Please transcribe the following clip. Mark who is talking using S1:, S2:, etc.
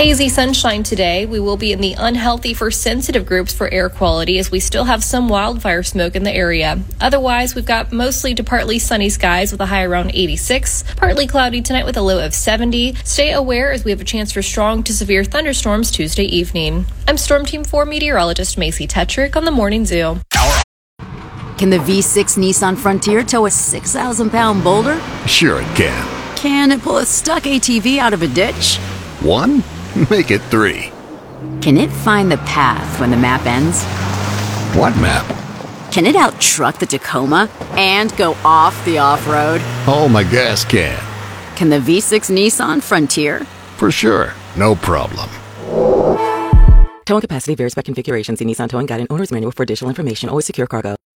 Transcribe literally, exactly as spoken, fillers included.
S1: Hazy sunshine today. We will be in the unhealthy for sensitive groups for air quality as we still have some wildfire smoke in the area. Otherwise, we've got mostly to partly sunny skies with a high around eighty-six. Partly cloudy tonight with a low of seventy. Stay aware as we have a chance for strong to severe thunderstorms Tuesday evening. I'm Storm Team four meteorologist Macy Tetrick on the Morning Zoo.
S2: Can the V six Nissan Frontier tow a six thousand pound boulder?
S3: Sure it can.
S2: Can it pull a stuck A T V out of a ditch?
S3: One? Make it three.
S2: Can it find the path when the map ends?
S3: What map?
S2: Can it out-truck the Tacoma and go off the off-road?
S3: Oh, my gas can.
S2: Can the V six Nissan Frontier?
S3: For sure. No problem.
S4: Towing capacity varies by configuration. See Nissan Towing Guide and Owner's Manual for additional information. Always secure cargo.